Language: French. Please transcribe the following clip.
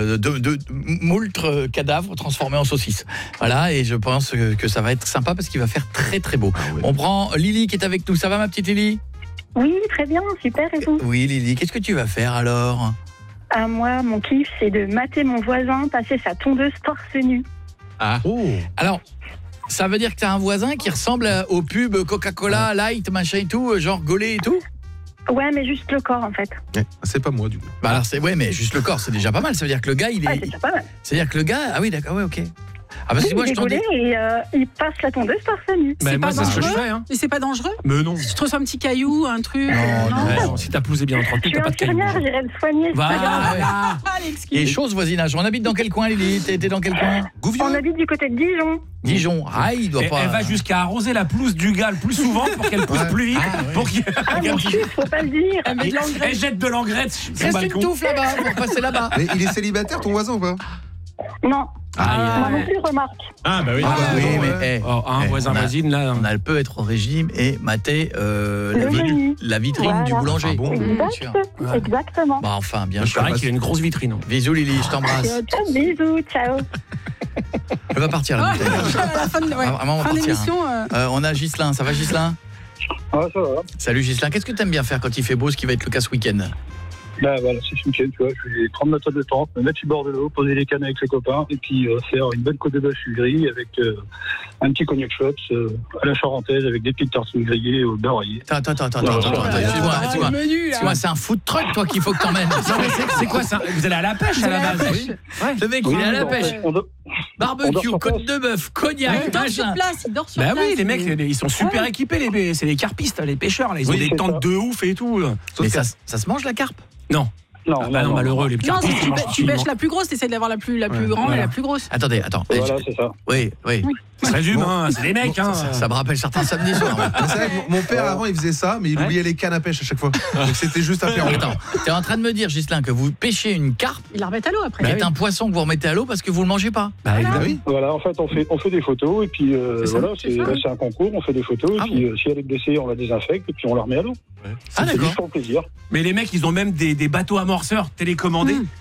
de moult cadavres transformés en saucisses. Voilà, et je pense que ça va être sympa parce qu'il va faire très très beau. Ah ouais. On prend Lily qui est avec nous. Ça va ma petite Lily ? Oui, très bien, super, et vous ? Oui Lily, qu'est-ce que tu vas faire alors ? Moi, mon kiff, c'est de mater mon voisin passer sa tondeuse torse nu. Ah. Oh. Alors, ça veut dire que tu as un voisin qui ressemble au pub Coca-Cola, Light, machin et tout, genre gaulé et tout ? Ouais, mais juste le corps en fait. C'est pas moi du coup. Bah alors ouais, mais juste le corps, c'est déjà pas mal. Ça veut dire que le gars, il est. C'est déjà pas mal. C'est-à-dire que le gars, ah oui, d'accord, ouais, ok. Ah bah oui, moi il est gaulé et il passe la tondeuse torse nu. C'est pas dangereux. C'est ce que je fais, hein. Et c'est pas dangereux ? Mais non. Si tu reçois un petit caillou, un truc. Non. Si ta pelouse est bien tranquille, t'as pas de caillou. Je suis infirmière, j'irai le soigner. Voilà. Et chose voisinage. On habite dans quel coin, Lily ? T'es dans quel coin ? On habite du côté de Dijon. Dijon. Ah, il doit pas. Elle va jusqu'à arroser la pelouse du gars le plus souvent pour qu'elle pousse plus vite. Pour qu'il... mon chef, faut pas le dire. Elle jette de l'engrais sur le balcon. Reste une touffe là-bas pour passer là-bas. Mais il est célibataire ton voisin ou pas ? Non. Moi non plus, remarque. Ah bah oui. Mais un voisin voisine là. Elle peut être au régime et mater la vitrine du boulanger. Exactement. Bah enfin, bien sûr. Il qu'il a une grosse vitrine. Bisous Lily, je t'embrasse. Bisous, ciao. Elle va partir là. À la fin de l'émission. On a Ghislain, ça va Ghislain ? Ah, ça va. Salut Ghislain, qu'est-ce que t'aimes bien faire quand il fait beau, ce qui va être le cas ce week-end ? Bah voilà, c'est ce week-end, tu vois, je vais prendre ma table de tente, me mettre sur le bord de l'eau, poser les cannes avec les copains, et puis faire une bonne côte de bœuf gris avec un petit cognac shots à la charentaise avec des petites tartines grillées au beurrier. Attends, excuse-moi, c'est un food truck toi qu'il faut que t'emmènes. C'est quoi ça ? Vous allez à la pêche à la base ? Le mec il est à la pèche. Barbecue, côte de bœuf, cognac, il dort sur place, Bah oui, les mecs, ils sont super équipés, c'est les carpistes, les pêcheurs, là, ils ont des tentes de ouf et tout. Mais ça se mange la carpe ? Non. Non, malheureux, les non, si tu pêches la plus grosse, t'essaies d'avoir la plus grande et la plus grosse. Attends. Voilà, c'est ça. Oui. Ça résume, c'est des mecs. Ça me rappelle certains samedis soirs. C'est vrai que mon père avant il faisait ça, mais il oubliait les cannes à pêche à chaque fois. Donc c'était juste à faire. Attends, t'es en train de me dire, Ghislain, que vous pêchez une carpe. Il la remet à l'eau après. Qui est un poisson que vous remettez à l'eau parce que vous le mangez pas. Bah oui. Voilà, en fait, on fait des photos et puis voilà, c'est un concours, on fait des photos et puis si elle est blessée, on la désinfecte et puis on la remet à l'eau. Ah c'est juste pour le plaisir. Mais les mecs, ils ont même des bateaux amorceurs télécommandés